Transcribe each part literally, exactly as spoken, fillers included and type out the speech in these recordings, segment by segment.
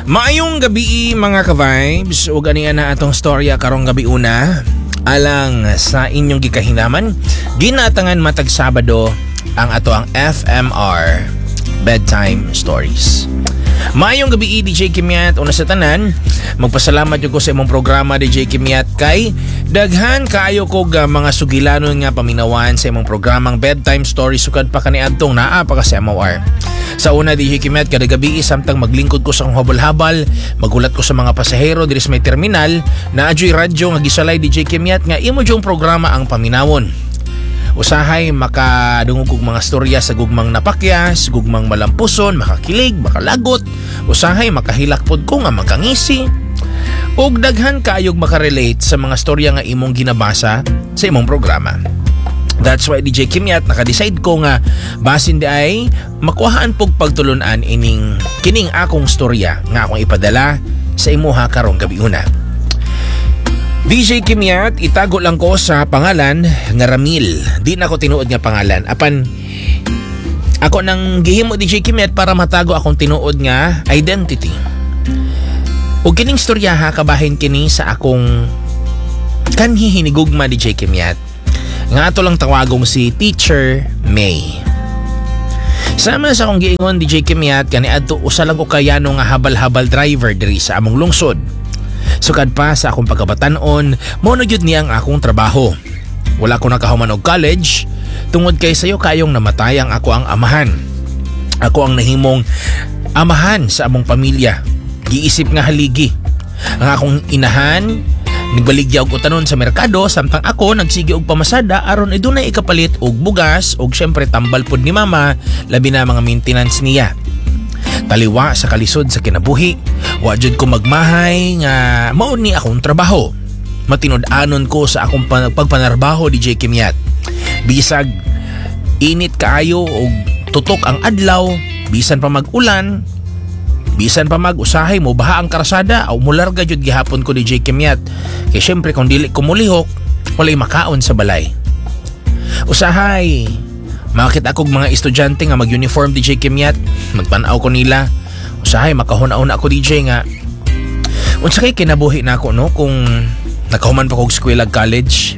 Maayong gabi mga ka-vibes. Ug aniya na atong storya karong gabi una. Alang sa inyong gikahinaman, ginatangan matag Sabado ang ato ang F M R Bedtime Stories. Maayong gabi D J Kimyat. Una sa tanan, magpasalamat yung ko sa imong programa D J Kimyat kay daghan kaayo ko ga mga sugilanon nga paminawan sa imong programang Bedtime Stories sukad pa kaniadtong naa pa ka sa M O R. Sa una D J Kimyat, kada gabi samtang maglingkod ko sa akong habal-habal, magulat ko sa mga pasahero diri sa may terminal, na adyoy radyo nga gisalay D J Kimyat nga imo jong programa ang paminawon. Usahay makadungog kog mga storya sa gugmang napakyas, gugmang malampuson, makakilig, makalagot. Usahay makahilakpod ko nga makangisi. Ug daghan kaayog makarelate sa mga storya nga imong ginabasa sa imong programa. That's why D J Kimyat naka-decide ko nga basin di ay makuhaan pog pagtulunan ining kining akong storya nga akong ipadala sa imuha karong gabi una. D J Kimyat, itago lang ko sa pangalan nga Ramil. Di na ko tinuod nga pangalan. Apan ako nang gihimo D J Kimyat para matago akong tinuod nga identity. Ug kining storya ha kabahin kini sa akong kanhi hinigugma D J Kimyat. Nga ato lang tawagong si Teacher May. Sama sa akong giingon D J Kimyat kani adto usa lang ko kayano nga habal-habal driver diri sa among lungsod. Sukad pa sa akong pagkabatan-on, mono gyud niya ang akong trabaho. Wala ko nakahuman og college, tungod kay sayo kayong namatay ang ako ang amahan. Ako ang nahimong amahan sa among pamilya. Giisip nga haligi. Ang akong inahan, nagbaligya og utanon sa merkado samtang ako nagsige og pamasada aron idunay ikapalit og bugas og syempre tambal pod ni mama labi na mga maintenance niya. Taliwa sa kalisod sa kinabuhi, wa jud ko magmahay nga mao ni akong trabaho. Matinud-anon ko sa akong pagpanarbaho D J Kimyat. Bisag init kaayo og tutok ang adlaw, bisan pa mag-ulan, bisan pa mag-usahay mo baha ang karsada aw mularga jud gihapon ko D J Kimyat. Kay syempre kung dili ko mulihok, walay makaon sa balay. Usahay makakit akog mga estudyante nga mag-uniform D J Kimyat, magpanaw ko nila. Usahay makahuna-una ako D J nga unsa kay kinabuhi na ako no kung nakahuman pa kog eskwela college.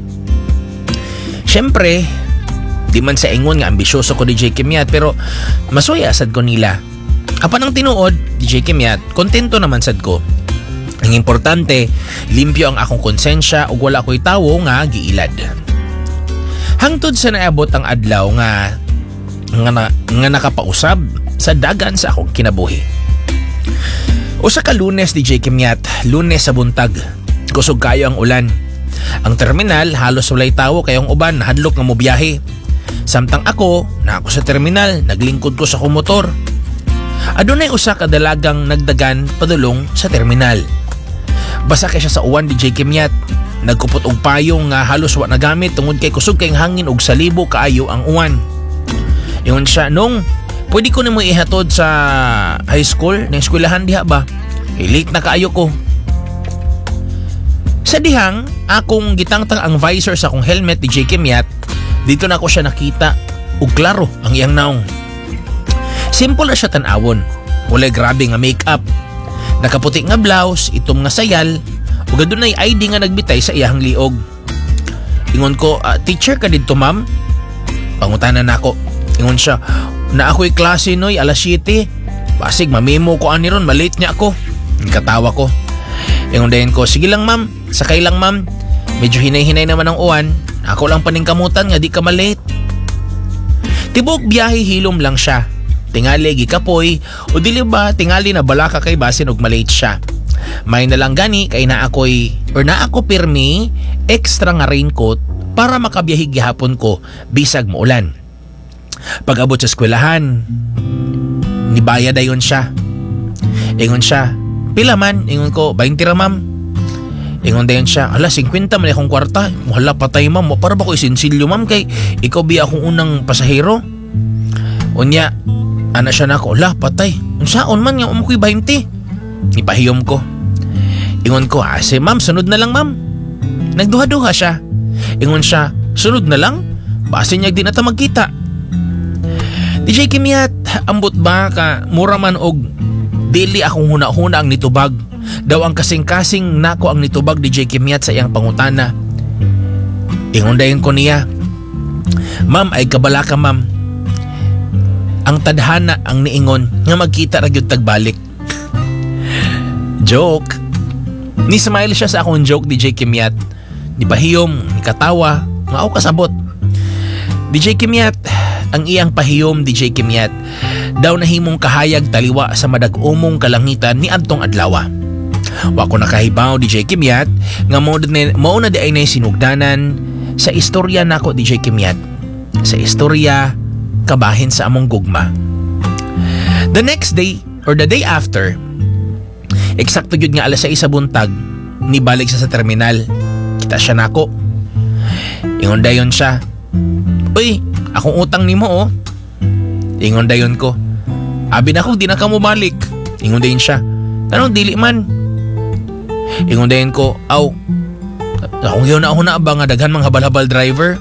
Syempre di man sa ingon nga ambisyoso ko D J Kimyat pero masuya sad ko nila. Apan ang tinuod D J Kimyat, kontento naman sad ko. Ang importante, limpyo ang akong konsensya ug wala ko'y tawo nga giilad. Hangtod sa naabot ang adlaw nga nga, na, nga nakapausab sa dagan sa akong kinabuhi. Usa ka Lunes D J Kimyat, Lunes sa buntag. Kusog kayo ang ulan. Ang terminal halos walay tawo kayong uban hadlok nga mobiyahe. Samtang ako, na ako sa terminal, naglingkod ko sa akong motor. Adunay usa ka dalagang nagdagan padulong sa terminal. Basa kay siya sa uwan D J Kimyat. Nagkupot og payong nga halos wa nagamit tungod kay kusog kayong hangin og salibo kaayo ang uwan. Ingon siya, nung pwede ko nimo ihatod sa high school, na eskwelahan diha ba? Hilik na kaayo ko. Sa dihang, akong gitangtang ang visor sa akong helmet D J Kimyat, dito na ako siya nakita ug klaro ang iyang naong. Simple na siya tan-awon. Walay grabe nga makeup. Nakaputi nga blouse, itom nga sayal, ug adunay I D nga nagbitay sa iyang liog. Ingon ko, uh, teacher ka didto ma'am? Pangutanan nako. Ingon siya, na ako'y klase noy alas siyete. Basig mamemo ko ani ron, malate niya ako. Katawa ko. Ingon dayon ko, sige lang ma'am, sakay lang ma'am. Medyo hinay-hinay naman ang uwan. Ako lang paningkamutan nga di ka malate. Tibok biyahe hilom lang siya. Tingali gikapoy o dili ba tingali na balaka kay basin og malate siya. May nalang gani kay na ako'y or na ako pirmi extra nga raincoat para makabiyahe gihapon ko bisag muulan. Pag abot sa eskwelahan, nibaya dayon siya. Ingon siya, pila man? Ingon ko, twenty ra ma'am. Ingon dayon siya, ala fifty man akong kwarta. Wala patay ma'am, para ba ko isinsilyo ma'am kay ikaw biya akong unang pasahero. Unya, ana siya na ako, ala patay. Unsaon man nga umukoy twenty. Ipahiyom ko. Ingon ko, ah, si ma'am, sunod na lang ma'am. Nagduha-duha siya. Ingon siya, sunod na lang? Basin niya di na ta magkita. D J Kimyat, ambot ba ka mura man og Dili akong huna-huna ang nitubag. Daw ang kasing-kasing nako ang nitubag D J Kimyat sa iyang pangutana. Ingundayon ko niya, "Ma'am, ay kabala ka ma'am. Ang tadhana ang niingon nga magkita ra gyud tagbalik." Joke. Ni smile siya sa akong joke D J Kimyat. Di bahiyom, ni katawa, nga ako kasabot. D J Kimyat, ang iyang pahiyom D J Kimyat, daw nahimong kahayag taliwa sa madag-umong kalangitan ni adtong adlaw. Wa ko nakahibaw D J Kimyat nga mao na di ay nay sinugdanan sa istorya nako D J Kimyat. Sa istorya kabahin sa among gugma. The next day or the day after, eksakto gyud nga alas sais sa buntag, nibalik siya sa terminal. Kita siya nako. Ingon dayon siya, "Uy, akong utang nimo oh." Ingon dayon ko, "Abi na ko, di na ka mo balik." Ingon dayon siya, "Anong dili man?" Ingon dayon ko, "Aw, akong yun na ako na ba nga daghan mga habal-habal driver?"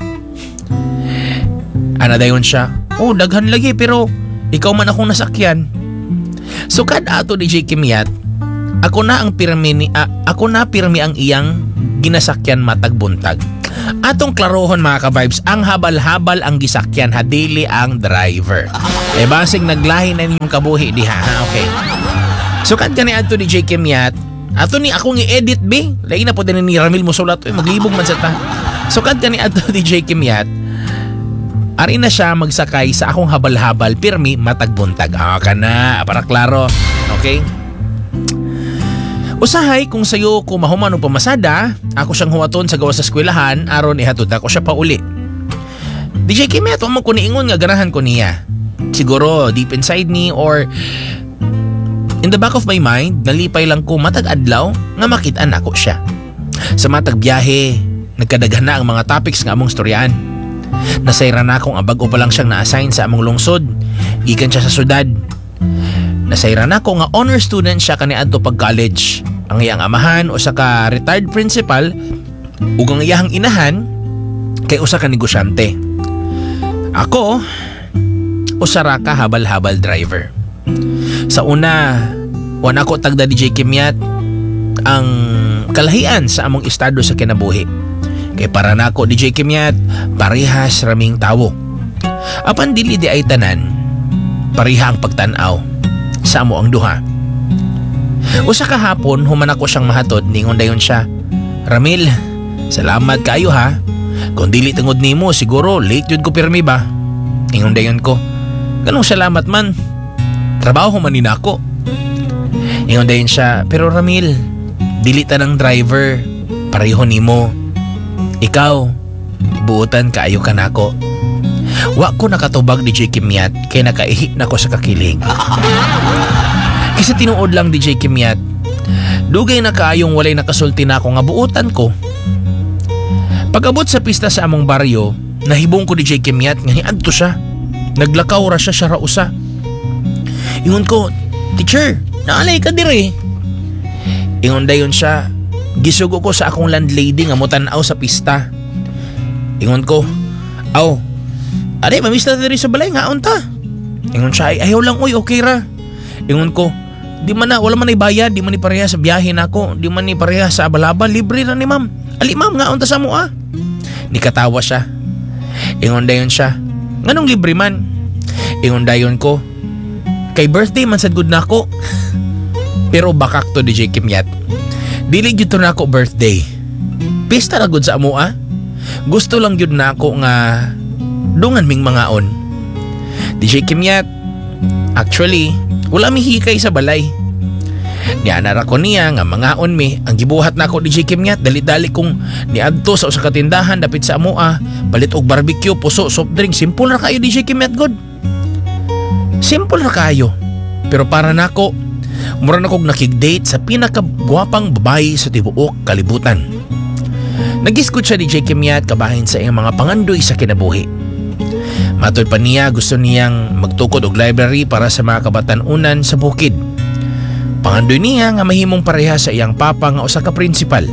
Ana dayon siya, "Oh, daghan lagi pero ikaw man akong nasakyan." So kad ato D J Kimyat, ako na ang pirmi ni, ah, ako na pirmi ang iyang ginasakyan matag buntag. Atong klarohon mga ka-vibes, ang habal-habal ang gisakyan, hadili ang driver. Eh basig naglahi na ninyong kabuhi diha, ha? Okay. So kad gani ato D J Kimyat, ato ni akong i-edit be. Lain na po din ni Ramil musulat, eh, maglibog man sa ta. So kad gani ato D J Kimyat, ari na siya magsakay sa akong habal-habal pirmi matag buntag. Ah, kana, para klaro. Okay? Usahay kung sayo ko mahuman o pamasada, ako siyang huwaton sa gawa sa eskwelahan aron ihatod ako siya pauli. D J Kimyat, wa mo ko niingon nga ganahan ko niya. Siguro deep inside me or in the back of my mind, nalipay lang ko matag adlaw nga makita nako siya. Sa matag biyahe, nagkadaghan na ang mga topics nga among storyaan. Nasayra na akong abago pa lang siyang na-assign sa among lungsod. Gikan siya sa syudad. Nasayra na ko nga honor student siya kaniadto pag college. Ang iyang amahan o sa ka retired principal ug ang iyang inahan kay usa ka negosyante. Ako usara ka habal-habal driver. Sa una, wan ako tagda D J Kimyat ang kalahian sa among estado sa kinabuhi. Kay para nako D J Kimyat, parehas raming tawo. Apan dili di ay tanan, pareha ang pagtan-aw sa amo ang duha. Usa ka hapon human ako siyang mahatod, ningon dayon siya, "Ramil, salamat kaayo ha. Kung dili tungod nimo siguro late jud ko pirmi ba?" Ingon dayon ko, "Ganong salamat man. Trabaho man ni nako." Ingon dayon siya, "Pero Ramil, dili tanang driver, pareho nimo. Ikaw, buutan kaayo ka nako." Wa ko nakatubag D J Kimyat kay nakaihi na ko sa kakiling. Kasi tinuod lang D J Kimyat, dugay na kaayong walay nakasulti na ako nga buutan ko. Pag-abot sa pista sa among baryo, nahibong ko D J Kimyat nga niadto siya. Naglakaw ra siya siya ra usa. Ingon ko, "Teacher, naalay ka dire." Ingon dayon siya, "Gisugo ko sa akong landlady nga motan-aw sa pista." Ingon ko, "Aw, aday mamista diri sa balay nga unta." Ingon siya, "Ay, ayaw lang uy, okay ra." Ingon ko, "Di man na, wala man ni bayad, di man ni pareha sa biyahe nako, di man ni pareha sa abal-abal, libre ra ni ma'am. Ali ma'am nga unta sa mo ah." Nikatawa siya. Ingon dayon siya, "Nganong libre man?" Ingon dayon ko, "Kay birthday man sad gud nako." Pero bakak to D J Kimyat. Dili gyud to nako birthday. Pista ra gud sa amo ah. Gusto lang gyud nako nga dungan ming mangaon. D J Kimyat, actually, wala mi hikay sa balay. Nianara ko niya nga mangaon mi. Ang gibuhat nako D J Kimyat, dali-dali kong niadto sa usa ka tindahan dapit sa amo ah. Palit og barbecue, puso, soft drink. Simple ra kayo D J Kimyat god. Simple ra kayo. Pero para nako, mura na kog nakig-date sa pinakagwapang babae sa tibuok kalibutan. Nag-iskot siya D J Kimyat kabahin sa iyang mga pangandoy sa kinabuhi. Matod pa niya, gusto niyang magtukod og library para sa mga kabatanunan sa bukid. Pangandoy niya nga mahimong pareha sa iyang papa nga usa ka principal.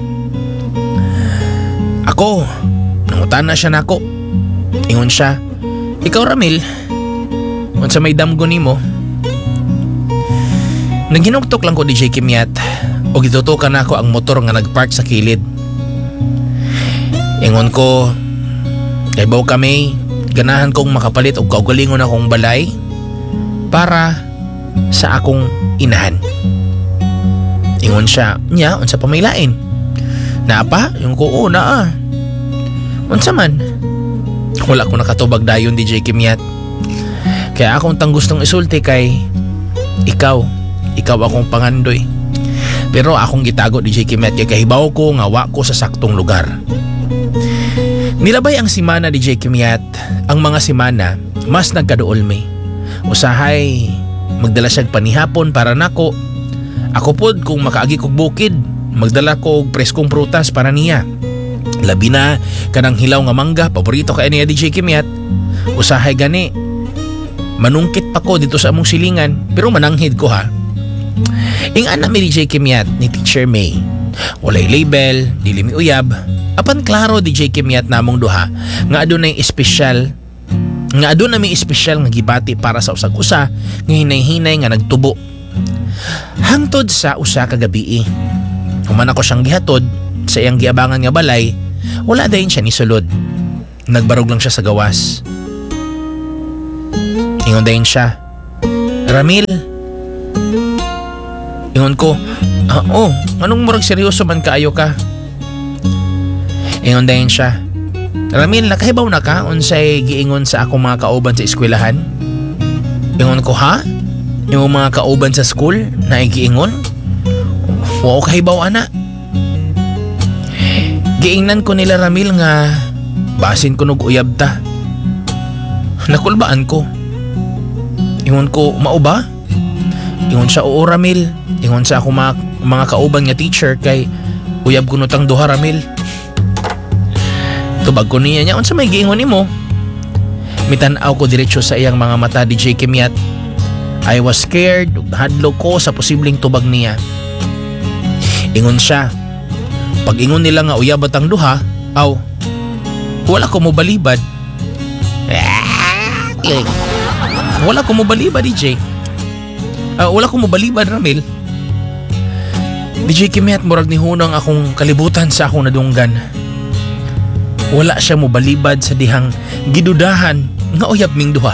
Ako, nangutan na siya nako. Ingon siya, "Ikaw Ramil, unsa may damgo nimo?" Naghinugtok lang ko D J Kimyat o gitutukan ako ang motor nga nagpark sa kilid. Ingon ko, kay baw kami, ganahan kong makapalit og kaugalingon akong balay para sa akong inahan. Ingon siya, nya, unsa pa may lain? Naapa? Yung ko, oo, naa. Unsa man? Wala ko nakatubag dayon D J Kimyat. Kaya akong tang gustong isulti kay ikaw. Ikaw akong pangandoy. Pero akong gitago D J Kimyat kay kahibaw ko nga wa ko sa saktong lugar. Nilabay ang simana D J Kimyat. Ang mga simana mas nagkaduol mi. Usahay magdala siyag panihapon para nako. Ako pod kung makaagi kog bukid, magdala ko og preskong prutas para niya. Labi na kanang hilaw nga mangga, paborito kay niya D J Kimyat. Usahay gani manungkit pa ko dito sa among silingan, pero mananghid ko ha. Ingan na mi D J Kimyat ni Teacher May. Walay label, dili mi uyab. Apan klaro D J Kimyat namong duha nga adunay espesyal nga aduna mi espesyal nga gibati para sa usag-usa nga hinay-hinay nga nagtubo. Hangtod sa usa ka gabi, human ako siyang gihatod sa iyang giabangan nga balay, wala dayon siya ni sulod. Nagbarog lang siya sa gawas. Ingon dayon siya, Ramil. Ingon ko, ah, oh, anong murag seryoso man kaayo ka? Ingon dayon siya, Ramil, nakahibaw na ka unsay giingon sa akong mga kauban sa eskwelahan? Ingon ko, ha? Yung mga kauban sa school na giingon? Wow, kahibaw ana. Giingnan ko nila Ramil nga basin ko nog uyab ta. Nakulbaan ko. Ingon ko, mao ba? Ingon siya, oo Ramil. Ingon sa ako mga, mga kauban nga teacher kay uyab ko nutang duha Ramil. Tubag ko niya niya, unsa may giingon nimo? Mitanaw ko diretsyo sa iyang mga mata D J Kimyat. I was scared, hadlo ko sa posibleng tubag niya. Ingon siya, pag ingon nila nga uyabat ang duha, aw, wala ko mo balibad. Wala ko mo balibad D J. Uh, wala ko mo balibad Ramil. D J Kimyat, murag ni hunang akong kalibutan sa akong nadunggan. Wala siya mo balibad sa dihang gidudahan nga uyab ming duha.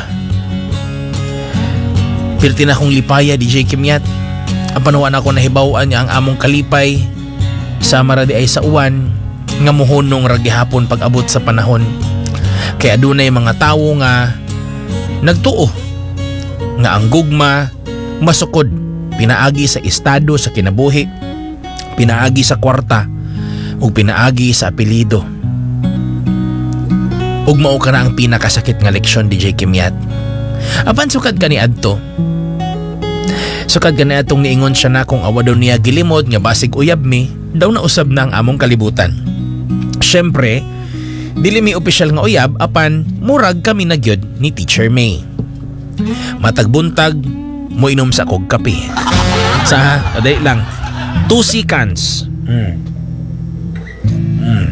Pirti na akong lipaya D J Kimyat. Ang panuwan ako nahibawan niya ang among kalipay sa maradi ay sa uwan nga muhunong ragihapon pag abot sa panahon. Kaya adunay mga tawo nga nagtuo nga ang gugma masukod, pinaagi sa estado sa kinabuhi, pinaagi sa kwarta ug pinaagi sa apelyido. Ug mao ka na ang pinakasakit nga leksyon D J Kimyat. Apan sukad ka ni adto. Sukad ka na atong niingon siya na kung awa daw niya gilimod nga basig uyab mi, daw na usab na ang among kalibutan. Syempre, dili mi opisyal nga uyab, apan murag kami na gyud ni Teacher May. Matagbuntag, mo inom sa kog kape. Sa ha, aday lang. Two seconds. Mm. Mm.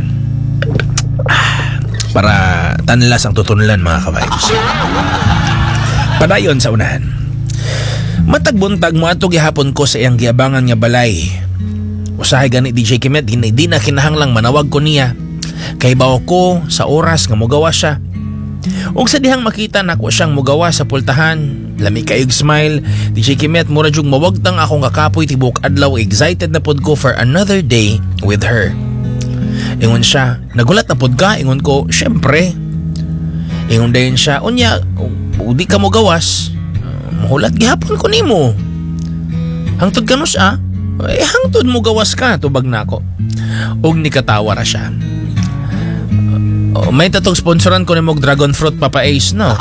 Para tanlas ang tutunulan mga ka-vibes. Padayon sa unahan. Matagbuntag mo ato gihapon ko sa iyang giabangan nga balay. Usahay gani D J Kimyat, di, di na kinahanglang manawag ko niya. Kay bawo ko sa oras nga mugawa siya. Ug sa dihang makita nako siyang mugawa sa pultahan, lami kayog smile, D J Kimyat, mura jug mawagtang akong kakapoy tibok adlaw, excited na pod ko for another day with her. Ingon siya, nagulat na pod ka? Ingon ko, syempre. Ingon dayon siya, unya, di ka mo gawas. Mahulat gihapon ko nimo. Hangtod ka no siya? Eh, hangtod mo gawas ka, tubag na ako. Ug nikatawa ra siya. Uh, may tatong sponsoran ko ni mog dragon fruit Papa Ace, no?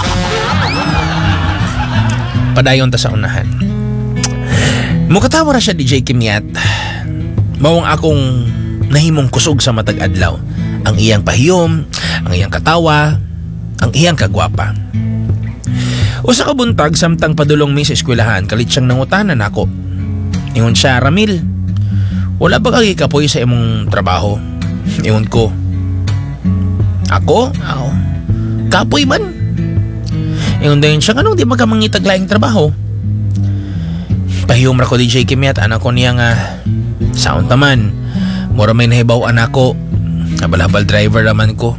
Padayon ta sa unahan. Mukatawa ra siya D J Kimyat. Mawang akong nahimong kusog sa matag adlaw. Ang iyang pahiyom, ang iyang katawa, ang iyang kagwapa. Usa ka buntag samtang padulong mi sa eskwelahan, kalit siyang nangutanan ako. Ingon siya, Ramil, wala ba kagi kapoy sa imong trabaho? Ingon ko, ako? Ako? Kapoy man? Ingon dayon siya, anong di ba ka mangitaglaing trabaho? Pahiyom ra ko D J Kimyat, anak ko niya nga sound taman. Mura may nahibaw anak ko. Habal-habal driver naman ko.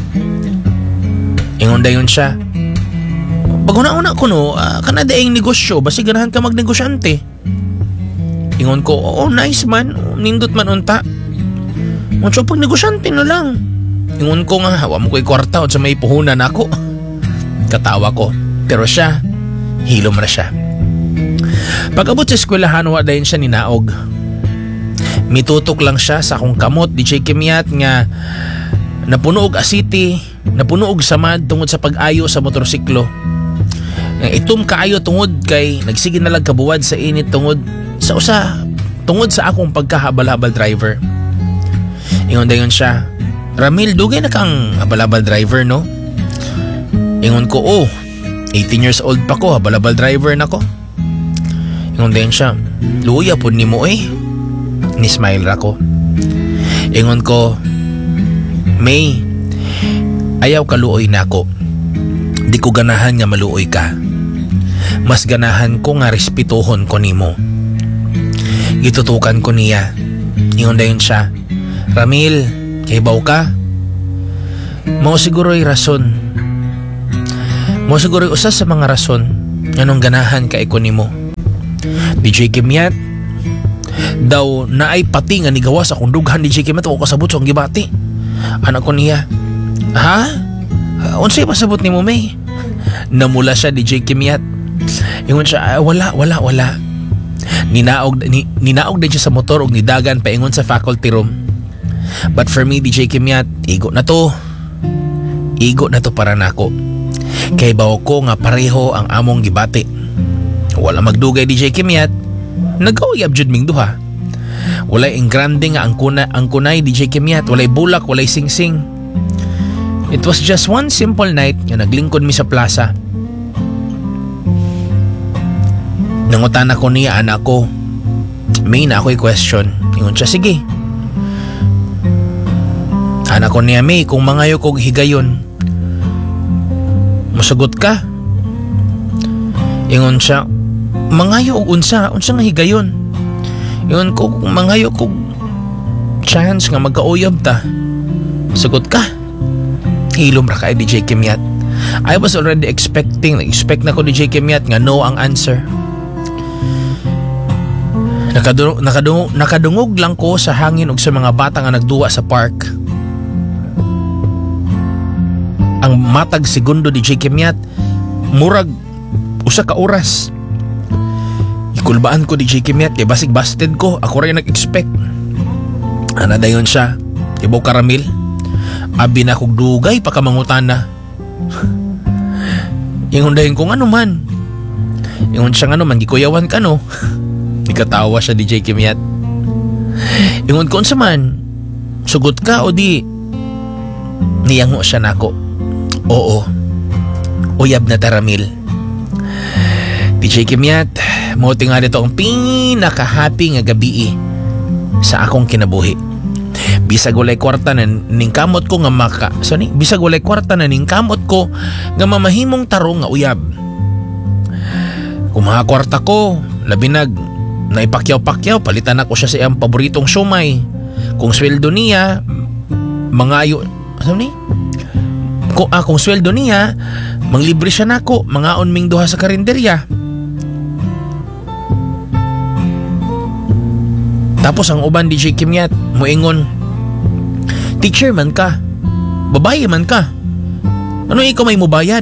Ingon dayon siya. Pag una-una ko no, uh, kanadaing negosyo, basi ganahan ka magnegosyante. Ingon ko, oo, nice man, nindot man unta. Unso pag negosyante na lang. Ingon ko nga, hawa mo ko'y kwarta o sa may puhunan ako. Katawa ko, pero siya, hilom na siya. Pag-abot sa eskwelahan, wa dayon siya ninaog. Mitutok lang siya sa akong kamot, D J Kimyat, nga napuno og asiti, napuno og samad tungod sa pag-ayo sa motorsiklo. Nga itom kaayo tungod kay nagsige na lang kabuwad sa init tungod sa usa, tungod sa akong pagkahabal-habal driver. Ingon dayon siya, Ramil, dugay na kang habal-habal driver, no? Ingon ko, oh, eighteen years old pa ko, habal-habal driver na ko. Ingon dayon siya, luya po ni mo eh. Ni-smile ra ko. Ingon ko, May, ayaw ka luoy na ako. Di ko ganahan nga maluoy ka. Mas ganahan ko nga respetuhon ko nimo. Gitutukan ko niya. Ingon dayon siya, Ramil, kaybaw ka? Mao siguro'y rason. Mao siguro'y usas sa mga rason anong ganahan ka iko nimo. D J Kimyat, daw na ay pati nga nigawa sa akong dughan D J Kimyat o kasabot sa akong gibati. Anak ko niya, ha? Unsay pasabot ni mo, May? Namula siya D J Kimyat. Ingon siya, ah, wala, wala, wala. Ninaog, ni, ninaog din siya sa motor og nidagan paingon sa faculty room. But for me, D J Kimyat, igo na to. Igo na to para nako. Kay bawo ko nga pareho ang among gibati. Wala magdugay D J Kimyat. Nag-uyab jud ming duha. Walay ingrande nga ang kuna ang kunay D J Kimyat, walay bulak, walay singsing. It was just one simple night nga naglingkod mi sa plaza. Nangutan ako niya anak ko, may na ako'y question. Ingon siya, sige. Anak ko niya, May, kung mangayo kong higayon, masagot ka? Ingon siya, mangayo og unsa, unsa nga higayon? Ingon ko, kung mangayo kong chance nga magkauyab ta, sagot ka? Hilom ra kay D J Kimyat. I was already expecting, expect na ko D J Kimyat nga no ang answer. Nakadungog, nakadungog, nakadungog lang ko sa hangin ug sa mga bata nga nagduwa sa park. Ang matag segundo D J Kimyat, murag usa ka oras. Ikulbaan ko D J Kimyat kay basig busted ko, ako rin nag-expect. Ana dayon siya, ibaw karamil. Abi na kog dugay pa ka mangutana. Ingon dayon ko ano man. Ingon siya nga no, mangikuyawan ka no. Ikatawa siya D J Kimyat. Ingon ko unsa man, sugot ka o di? Niyango siya nako. Oo. Uyab na taramil. D J Kimyat, mo tingali to ang pinaka-happy nga gabi sa akong kinabuhi. Bisag walay kwarta na ningkamot ko nga maka. Sorry, bisag walay kwarta na ningkamot ko nga mamahimong tarong nga uyab. Kung mga kwarta ko, labi nag naipakyaw-pakyaw, palitan ako siya sa iyang paboritong siomay. Kung sweldo niya, mangayo, ano ni? Kung, ah, kung sweldo niya, manglibre siya nako, mga onming duha sa karinderya. Tapos ang uban D J Kimyat, muingon, teacher man ka, babae man ka, ano ikaw may mubayad?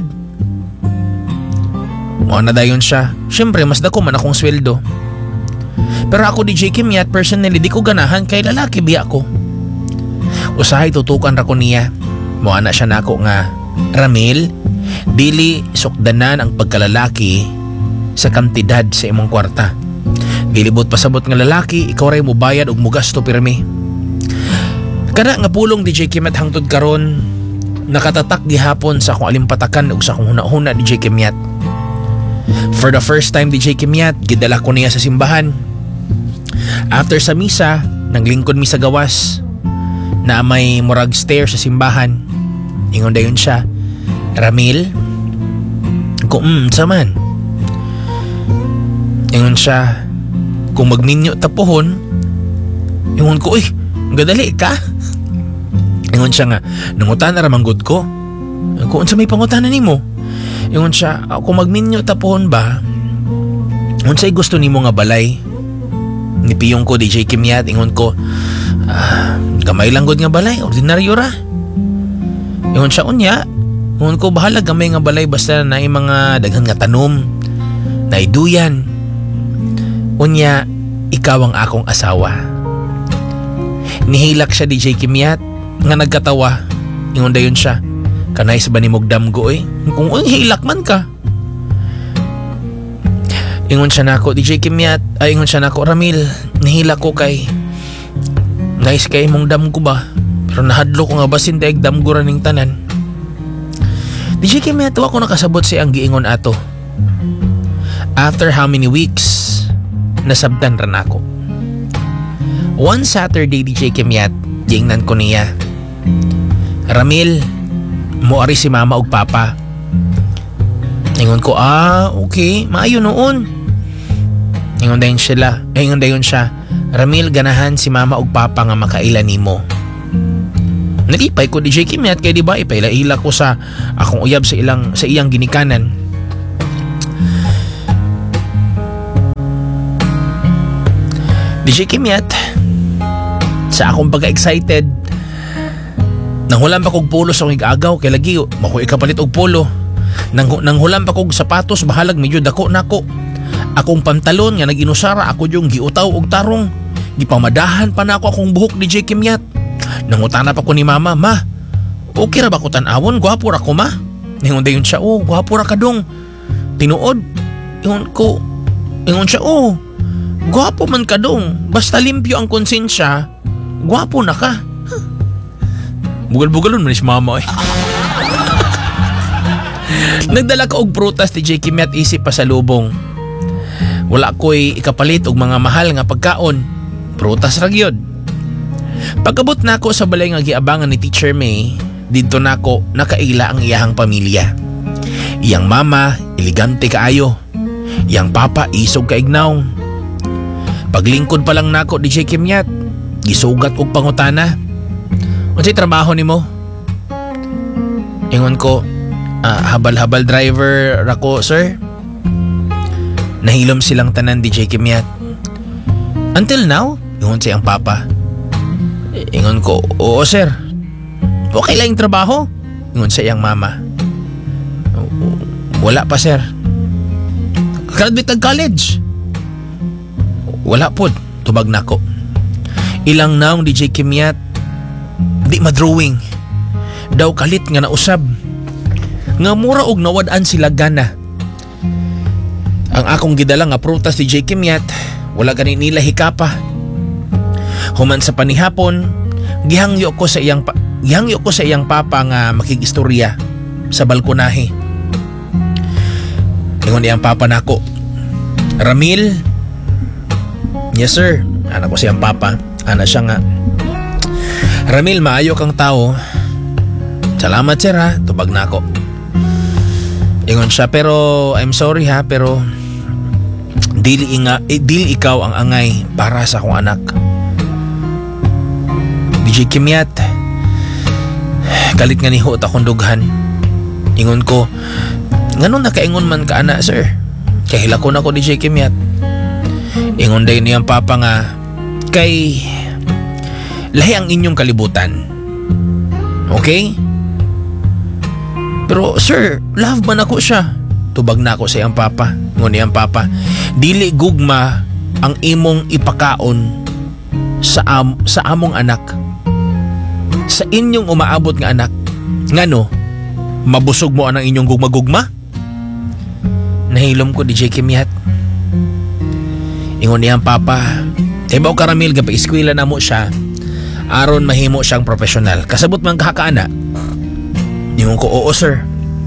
O na dayon siya, syempre mas dako man akong sweldo. Pero ako D J Kimyat, personally di ko ganahan kay lalaki biya ko. Usahay tutukan ra ko niya. Moana siya nako nga, Ramil, dili sukdanan ang pagkalalaki sa kantidad sa imong kwarta. Dilibot pasabot nga lalaki, ikaw ray mo bayad og mugasto pirmi. Kana nga pulong D J Kimyat hangtod karon, nakatatak gihapon sa akong alimpatakan ug sa akong huna-huna D J Kimyat. For the first time D J Kimyat, gidala ko niya sa simbahan. After sa misa, naglingkod mi sa gawas na may murag stair sa simbahan. Ingon dayon siya, Ramil, ko mm, saman. Ingon siya, kung magminyo tapuhon, ingon ko, uy, gadali ka? Ingon siya nga, nangutan na ramanggod ko. Kung unsa may pangutanan nimo? Ingon siya, kung magminyo tapuhon ba, unsay gusto nimo nga balay? Nipiyong ko D J Kimyat, ingon ko, ah, gamay lang gud nga balay, ordinaryo ra. Ingon siya, unya, ingon ko, bahala gamay nga balay basta na mga daghan nga tanom, na duyan. Unya, ikaw ang akong asawa. Nihilak siya D J Kimyat, nga nagkatawa. Ingon dayon siya, kanay sa banimog damgo eh. Kung uy, hilak man ka. Ingon siya nako, D J Kimyat, ay ingon siya nako, Ramil, nihilak ko kay nice kay mong damgo ba? Pero nahadlo ko nga basin daig damgo ra ning tanan. D J Kimyat, wa ko nakasabot si ang giingon ato. After how many weeks, nasabdan ra nako. One Saturday, D J Kimyat, giingnan ko niya, Ramil, moari si mama ug papa. Ingon ko, ah, okay, maayo noon. Ingon dayon sila, eh, ingon dayon siya, Ramil, ganahan si mama ug papa nga makaila nimo. Nalipay ko D J Kimyat kay di ba ipaila-ila ko sa akong uyab sa ilang sa iyang ginikanan. D J Kimyat, sa akong pagka-excited, nanghulam pa kog polo sa akong agaw kay lagi makoy kapalit og polo. Nang nanghulam pa kog sapatos bahalag medyo dako nako. Akong pantalon nga naginusara ako yung giutaw og tarong. Gipamadahan pa nako akong buhok D J Kimyat. Nangutana pa ko ni mama, ma, okay ra ba ko tan-awon? Gwapo ra ko ma. Ningon dayon siya, oh, gwapo ra ka dong. Tinuod. Ingon ko, ingon siya, oh, gwapo man ka dong. Basta limpyo ang konsensya, gwapo na ka. Huh. Bugal-bugalon man si mama eh. Nagdala ka og prutas D J Kimyat, isip pa sa lubong. Wala ko'y ikapalit og mga mahal nga pagkaon. Prutas ra gyud. Pagkabot nako sa balay nga giabangan ni Teacher May, didto nako nakaila ang iyahang pamilya. Iyang mama, elegante kaayo. Iyang papa, isog kaignaw. Paglingkod pa lang nako D J Kimyat, gisugat og pangutana. Unsay trabaho nimo? Ingon ko, ah, habal-habal driver rako, sir. Nahilom silang tanan D J Kimyat. Until now, ingon siyang papa. Ingon ko, oo sir. Okay lang yung trabaho? Ingon sa iyang mama. Wala pa sir. Graduate ng college? Wala po, tubag nako. Ilang naong D J Kimyat, di madrawing. Daw kalit nga nausab. Nga mura og nawad-an sila gana. Ang akong gidala nga prutas D J Kimyat, wala ganin nila hikapa. Human sa panihapon, gihangyo ko sa iyang pa, gihangyo ko sa iyang papa nga makigistorya sa balkonahe. Ingon iyang papa nako, Ramil. Yes sir, anak ko siyang papa. Ana siya nga, Ramil, maayo kang tao. Salamat sir ha, tubag nako. Ingon siya, pero I'm sorry ha, pero dili inga, eh, dili ikaw ang angay para sa akong anak. D J Kimyat, kalit nga ni hot akong dughan. Ingon ko, nganon nakaingon man ka ana sir, kay hilakon ako D J Kimyat. Ingon day niyang papa nga, kay lahi ang inyong kalibutan. Okay? Pero sir, love man ako siya. Tubag na ako sa iyang papa. Ingon niyang papa, dili gugma ang imong ipakaon sa, am, sa among anak. Sa inyong umaabot nga anak. Ngano, mabusog mo anang inyong gugma-gugma? Nahilom ko D J Kimyat. Ingon niyang papa, tibaw ka Ramil, gapag eskwela na mo siya, aron mahimo siyang profesional. Kasabot man kahakaana. Ingon ko, oo sir.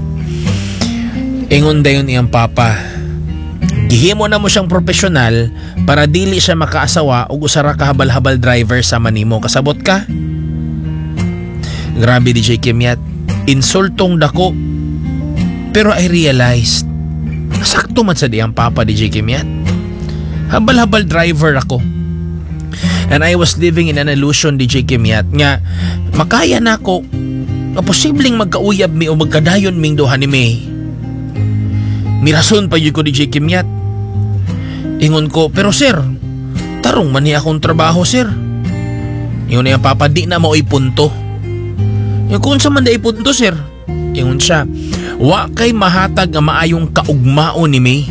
Ingon dayon iyang papa, gihimo na mo siyang profesional para dili siya makaasawa o usara ka habal-habal driver sa manimo. Kasabot ka? Grabe D J Kimyat, insultong dako. Pero I realized, sakto man sa diyang papa D J Kimyat. Habal-habal driver ako. And I was living in an illusion, D J Kimyat, nga makaya na ako nga posibleng magkauyab mi o magkadayon ming duha ni May. Mirason pa yun ko, D J Kimyat. Ingon ko, pero sir, tarong man niya akong trabaho, sir. Ingon niya, papa, di na mao'y punto. Yung kung sa man da ipunto, sir. Ingon siya, wa kay mahatag nga maayong kaugmao ni May.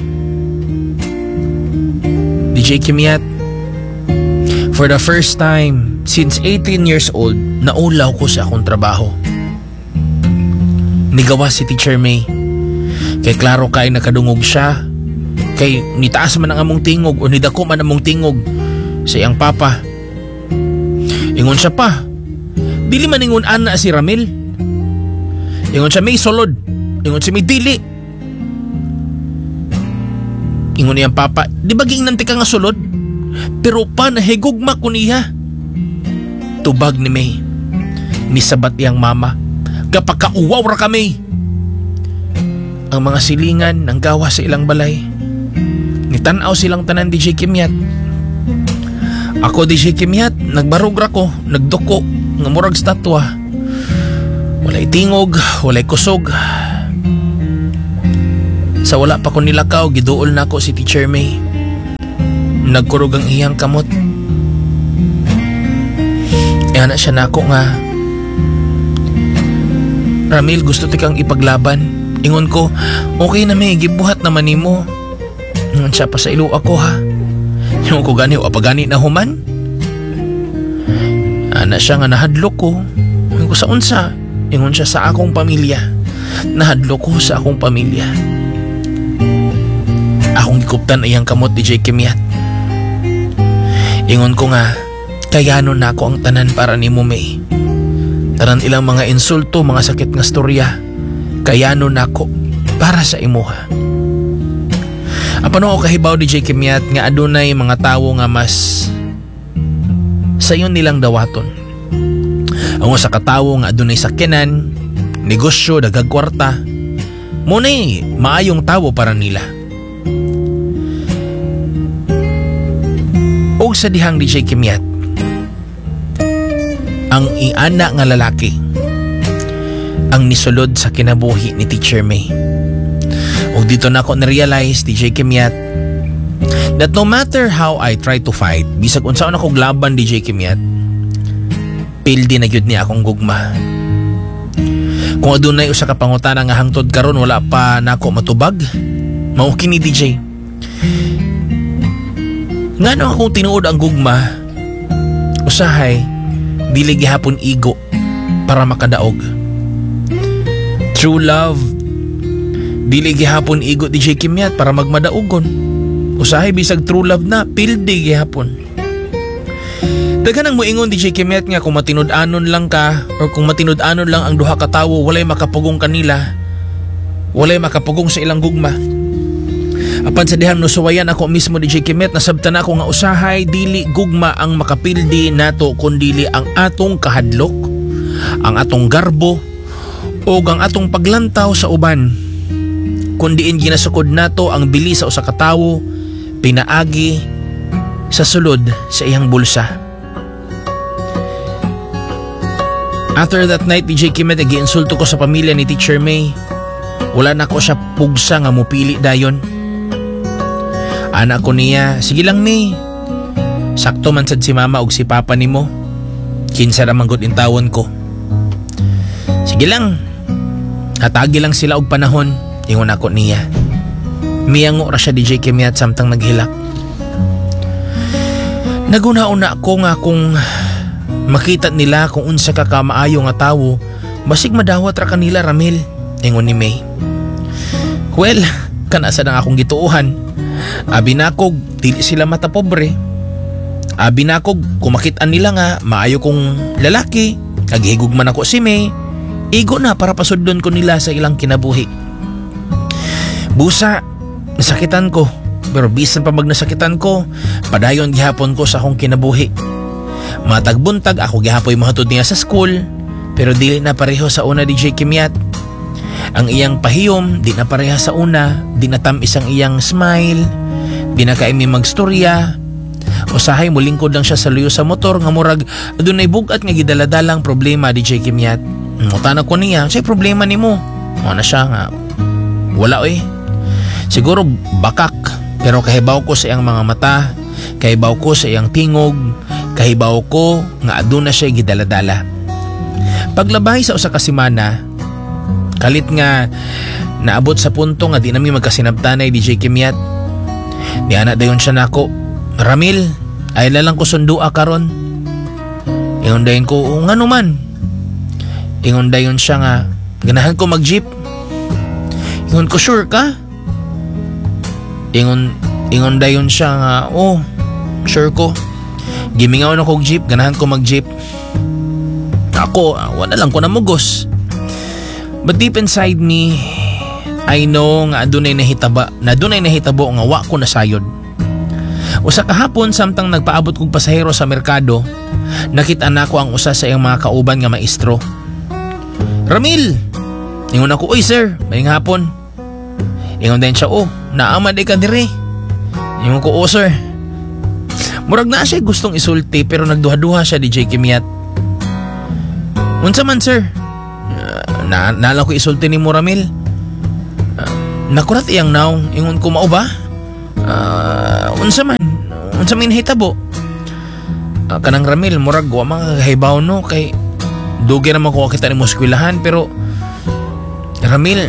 D J Kimyat, for the first time since eighteen years old, naulaw ko sa akong trabaho. Nigawa si Teacher May. Kay klaro kay nakadungog siya. Kay nitaas man ang among tingog o nidako man among tingog sa iyang papa. Ingon siya pa, dili man ingon ana si Ramil. Ingon siya, may solod. Ingon siya, may dili. Ingon niyang papa, di ba gingnanti ka nga sulod? Pero pa nahigugma ko niya. Tubag ni May. Nisabat iyang mama. Kapagkauwaw ra kami. Ang mga silingan nang gawa sa ilang balay. Nitanaw silang tanan, D J Kimyat. Ako, D J Kimyat, nagbarog ra ko, nagduko, nga murag statwa. Walay tingog, walay kusog. Sa wala pa ko nilakaw, giduol na ko si Teacher May. Nagkurog ang iyang kamot. Iyan na siya na ako nga, Ramil, gusto ti kang ipaglaban. Ingon ko, okay na May, gibuhat naman ni mo. Ingon siya, pa sa ilo ako ha. Ingon ko, gani o apagani na human. Ana siya nga nahadlok ko. Ingon ko, sa unsa? Ingon siya, sa akong pamilya. Nahadlok ko sa akong pamilya. Akong gikuptan iyang kamot, D J Kimyat. Ingon ko nga, kayano na ako ang tanan para ni mo, May. Tanan ilang mga insulto, mga sakit nga storya, kayano na ako para sa imuha. Apano ako kahibaw, D J Kimyat, nga adunay mga tawo nga mas sayon nilang dawaton. Ang usa ka tawo nga adunay sakyanan, negosyo, dagag kwarta, muna'y maayong tawo para nila. Og sa dihang, D J Kimyat, ang iana nga lalaki ang nisulod sa kinabuhi ni Teacher May. Og dito na ako na-realize, D J Kimyat, that no matter how I try to fight, bisag unsaon ako laban, D J Kimyat, pildi na gyud ni akong gugma. Kung adunay usa ka pangutana nga hangtod karon wala pa nako matubag, mao kini, D J. Ngano akong tinuod ang gugma, usahay dili gihapon igo para makadaog. True love dili gihapon igo, D J Kimyat, para magmadaogon. Usahay bisag true love na pildi gihapon. Daghan ang moingon, D J Kimyat, nga kung matinud-anon lang ka or kung matinud-anon lang ang duha ka tawo, walay makapugong kanila, walay makapugong sa ilang gugma. Apan sa dihang nusuwayan ako mismo, D J Kimyat, nasabtan ako nga usahay dili gugma ang makapildi nato kundili ang atong kahadlok, ang atong garbo o ang atong paglantaw sa uban. Kundiin ginasukod nato ang bili sa usa ka tawo, pinaagi sa sulod sa iyang bulsa. After that night, D J Kimyat, nag-iinsulto ko sa pamilya ni Teacher May. Wala na ko siya pugsa nga mupili dayon. Anak ko niya, sige lang May, sakto man sad si mama og si papa nimo, kinsa ra man gud intawon ko. Sige lang, hatagi lang sila og panahon, ingon ako niya. Miyango ra siya, D J Kimyat, samtang naghilak. Naguna-una ako nga kung makita nila kung unsa ka kamaayo nga tawo, basig madawat ra kanila, Ramil, ingon ni May. Well, kanasa na akong gituuhan. Abi nakog, dili sila mata pobre. Abi nakog, kumakitaan nila nga maayo kong lalaki, kaghigog man ako si May, igo na para pasudlon ko nila sa ilang kinabuhi. Busa, nasakitan ko, pero bisan pa mag nasakitan ko, padayon gihapon ko sa akong kinabuhi. Matagbuntag ako gihapoy mahatod niya sa school, pero dili na pareho sa una, D J Kimyat. Ang iyang pahiyom di na pareha sa una, di na tamis ang iyang smile, di Ginakain mi magstorya. Usahay mo lingkod lang siya sa luyo sa motor nga murag adunay bugat nga gidaladalang problema D J Kimyat. Mutana ko niya, say problema nimo. Mo na siya nga wala oy. Siguro bakak pero kahibaw ko sa iyang mga mata, kahibaw ko sa iyang tingog, kahibaw ko nga aduna siya gidaladala. Paglabay sa usa ka semana, kalit nga naabot sa punto nga di nami magkasinabtanay D J Kimyat. Di ana dayon siya nako, Ramil, ay lalang ko sundua karon. Ingon dayon ko, nga naman. Ingon dayon siya nga, ganahan ko mag-jeep. Ingon ko, sure ka? Ingon, ingon dayon siya nga, oh, sure ko. Gimingaw na kong jeep, ganahan ko mag-jeep. Ako, wala lang ko na mugos. But deep inside me, I know nga adunay nahitaba, na adunay nahitabo nga wa ko nasayod. Usa kahapon samtang nagpaabot kog pasahero sa merkado, nakita na ko ang usa sa iyang mga kauban nga maestro. Ramil! Ingon ako, oy sir, maying hapon. Ingon din siya, oh, naamad ka dire. Ingon ko, oh sir. Murag na siya gustong isulti pero nagduha-duha siya D J Kimyat. Unsa man sir? Uh, na nalang ko isulti ni mo Ramil. Uh, nakurat iyang naong, ingon ko mao ba? Uh, unsa man? Unsa man hitabo? Uh, kanang Ramil, murag wa mga kahibaw no kay dugi naman ko kita ni mo eskwelahan pero Ramil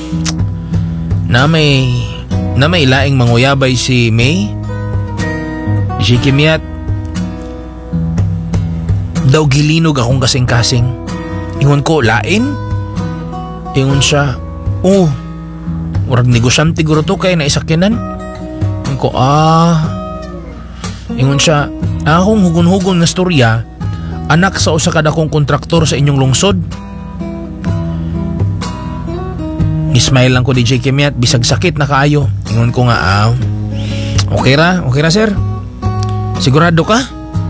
na may na may laing manguyabay si May. Si Kimyat daw gilinog akong kasing-kasing. Ingon ko, lain? Ingon siya, oh, murag negosyante guro to kay naisakyanan. Ingon ko, ah. Ingon siya, akong hugon-hugon na storya, anak sa usa ka dakong kontraktor sa inyong lungsod. Nismile lang ko D J Kimyat, bisag sakit na kaayo. Ingon ko nga, ah, okay ra, okay ra sir. Sigurado ka?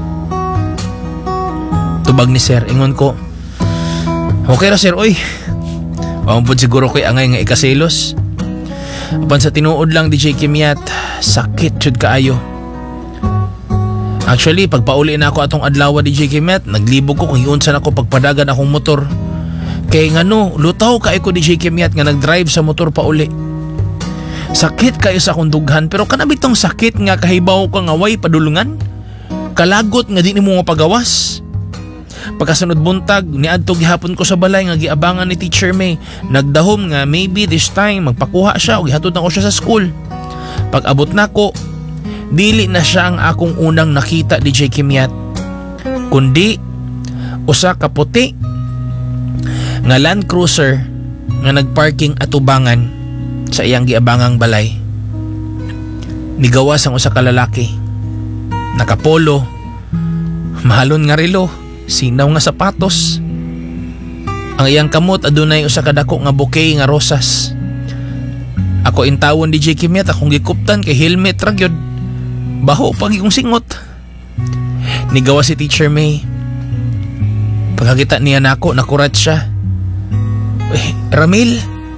Tubag ni sir, ingon ko, okay ra sir, oy. Wampod siguro ko'y angay nga ikasilos. Apan sa tinuod lang D J Kimyat, sakit jud kaayo. Actually, pagpauli na ako atong adlaw D J Kimyat, naglibog ko kung iunsan ako pagpadagan akong motor. Kay ngano, lutaw kay ko D J Kimyat nga nagdrive sa motor pauli. Sakit kayo sa akong dughan, pero kanabitong sakit nga kahibaw ka nga way padulungan. Kalagot nga di nimo mapagawas. Pagkasunod buntag, niadto gihapon ko sa balay nga giabangan ni Teacher May. Nagdahom nga maybe this time magpakuha siya o gihatod na ko siya sa school. Pag abot na ko, dili na siya ang akong unang nakita D J Kimyat, kundi usa ka puti nga Land Cruiser nga nagparking atubangan sa iyang giabangang balay. Nigawas ang usa ka lalaki, nakapolo, mahalon nga relo, sinaw nga sapatos. Ang iyang kamot adunay usa ka dako nga bouquet nga rosas. Ako intawon D J Kimyat, akong gikuptan kay helmet ra gyud. Baho pag yung singot. Nigawa si Teacher May. Pagkakita niya nako, nakurat siya. Eh, Ramil,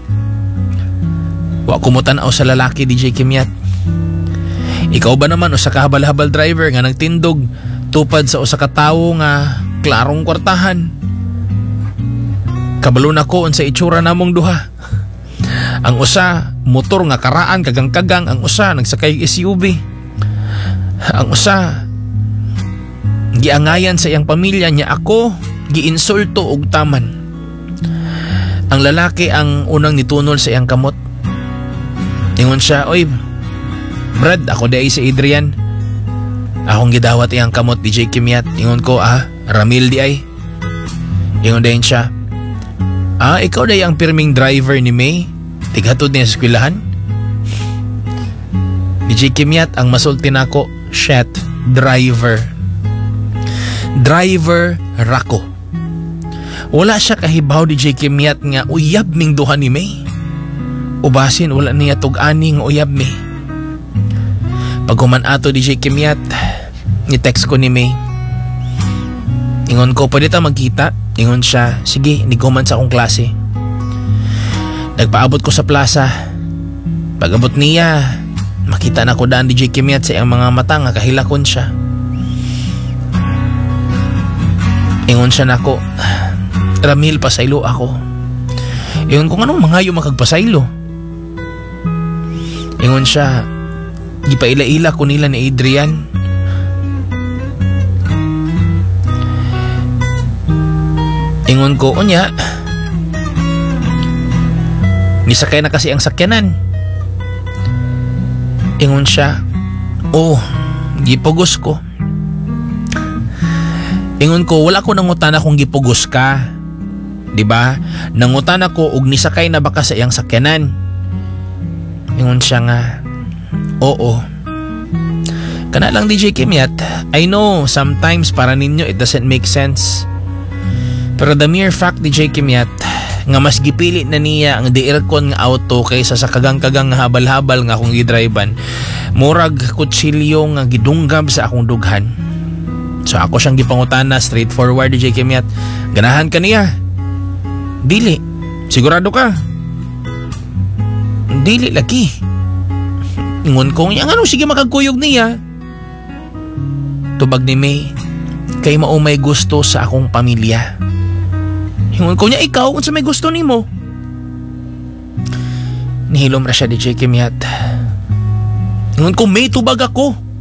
wa kumutan-aw sa lalaki D J Kimyat. Ikaw ba naman usa ka habal-habal driver nga nagtindog tupad sa usa ka tawo nga klarong kwartahan? Kabalo na ko unsa itsura namong duha. Ang usa motor nga karaan kagang-kagang, ang usa nagsakay S U V. Ang usa giangayan sa iyang pamilya niya, ako giinsulto og taman. Ang lalaki ang unang nitunol sa iyang kamot. Ingon siya, oy Brad, ako day si Adrian. Akong gidawat iyang kamot D J Kimyat. Ingon ko, ah, Ramil di ay. Ingon dahin siya, ah, ikaw day ang pirming driver ni May, tighatod niya sa eskwelahan. D J Kimyat, ang masulti nako, shit, driver. Driver rako. Wala siya kahibaw D J Kimyat nga uyab ning duha ni May. Ubasin wala niya tug-ani nga uyab mi. Pag human ato D J Kimyat, ni-text ko ni May. Ingon ko, pwede ta magkita? Ingon siya, sige, niguman sa akong klase. Nagpaabot ko sa plaza. Pag abot niya, makita na ko daan D J Kimiat sa iyang mga mata nga kahilakon siya. Ingon siya nako, Ramil, pasaylo ako. Ingon ko, anong mangayo makagpasaylo? Ingon siya, gipaila-ila ko nila ni Adrian. Ingon ko, unya, nisakay na kasi ang sakyanan. Ingon siya, oh, gipugos ko. Ingon ko, wala ko nangutan akong gipugos ka. Diba? Nangutan ako og nisakay na baka sa iyang sakyanan. Ingon siya nga, oo. Kana lang D J Kimiat, I know sometimes para ninyo it doesn't make sense. Pero the mere fact D J Kimiat nga mas gipili na niya ang di-aircon nga auto kaysa sa kagang-kagang nga habal-habal nga akong gidrivean, murag kutsilyo nga gidunggab sa akong dughan. So ako siyang gipangutana straightforward D J Kimiat, ganahan ka niya? Dili. Sigurado ka? Dili lagi. Ingon ko, yang ano sige makagkuyog niya. Tubag ni May, kay mao may gusto sa akong pamilya. Ingon ko niya, ikaw kung sa may gusto nimo. Nihilom ra siya D J Kimiat. Ingon ko, May, tubag ako.